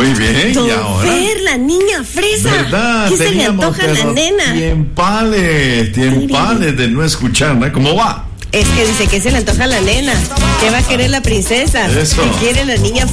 Muy bien, Don ¿y ahora? Fer, la niña fresa. ¿Verdad? ¿Qué se le antoja a la nena? Tiempales de no escuchar, ¿no? ¿Cómo va? Es que dice que se le antoja a la nena. ¿Qué va a querer la princesa? Eso. ¿Qué quiere la niña